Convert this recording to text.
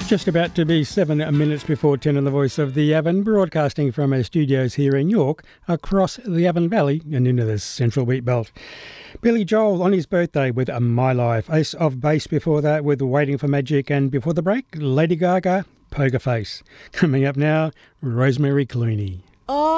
Just about to be 7 minutes before 10 on the Voice of the Avon, broadcasting from our studios here in York, across the Avon Valley and into the Central Wheat Belt. Billy Joel on his birthday with My Life, Ace of Base before that with Waiting for Magic, and before the break, Lady Gaga, Poker Face. Coming up now, Rosemary Clooney.